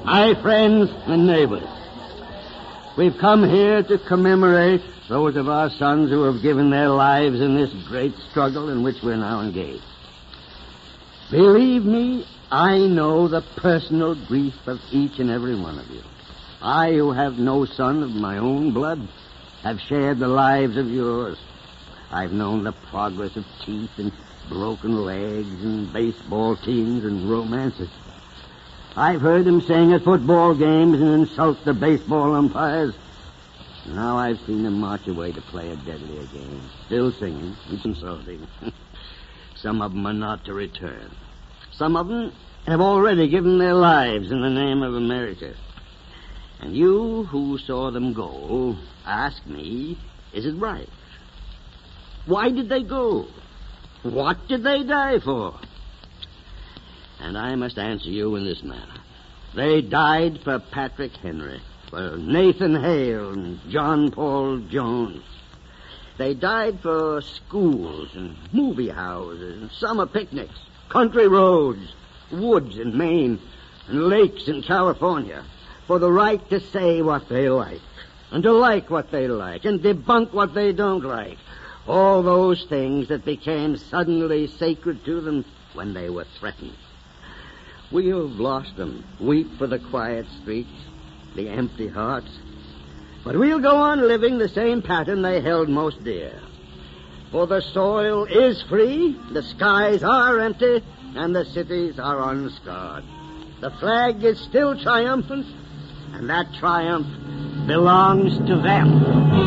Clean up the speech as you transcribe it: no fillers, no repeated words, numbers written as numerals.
My friends and neighbors, we've come here to commemorate those of our sons who have given their lives in this great struggle in which we're now engaged. Believe me, I know the personal grief of each and every one of you. I, who have no son of my own blood, have shared the lives of yours. I've known the progress of teeth and broken legs and baseball teams and romances. I've heard them sing at football games and insult the baseball umpires. Now I've seen them march away to play a deadlier game, still singing and insulting. Some of them are not to return. Some of them have already given their lives in the name of America. And you who saw them go, ask me, is it right? Why did they go? What did they die for? And I must answer you in this manner. They died for Patrick Henry, for Nathan Hale and John Paul Jones. They died for schools and movie houses and summer picnics, country roads, woods in Maine, and lakes in California, for the right to say what they like, and to like what they like, and debunk what they don't like. All those things that became suddenly sacred to them when they were threatened. We have lost them. Weep for the quiet streets, the empty hearts. But we'll go on living the same pattern they held most dear. For the soil is free, the skies are empty, and the cities are unscarred. The flag is still triumphant, and that triumph belongs to them.